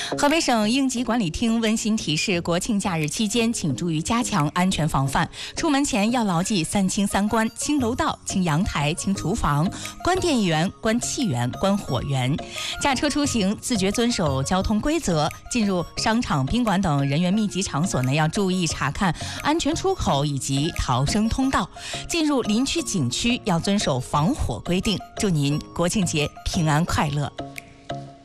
河北省应急管理厅温馨提示：国庆假日期间，请注意加强安全防范。出门前要牢记3清3关：清楼道、清阳台、清厨房，关电源、关气源、关火源。驾车出行自觉遵守交通规则。进入商场、宾馆等人员密集场所呢，要注意查看安全出口以及逃生通道。进入林区、景区要遵守防火规定。祝您国庆节平安快乐。